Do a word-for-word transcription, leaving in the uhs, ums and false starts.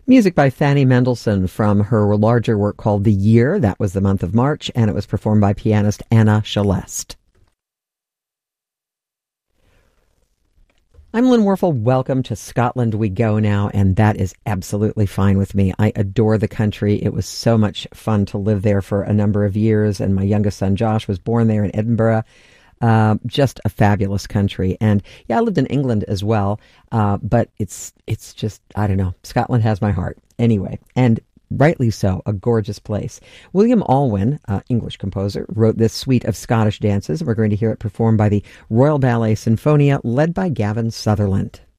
Music by Fanny Mendelssohn from her larger work called The Year. That was the month of March, and it was performed by pianist Anna Celeste. I'm Lynn Warfel. Welcome to Scotland We Go now, and that is absolutely fine with me. I adore the country. It was so much fun to live there for a number of years, and my youngest son Josh was born there in Edinburgh. Uh, just a fabulous country. And yeah, I lived in England as well, uh, but it's it's just, I don't know, Scotland has my heart. Anyway, and rightly so, a gorgeous place. William Alwyn, uh, English composer, wrote this suite of Scottish dances. We're going to hear it performed by the Royal Ballet Sinfonia, led by Gavin Sutherland.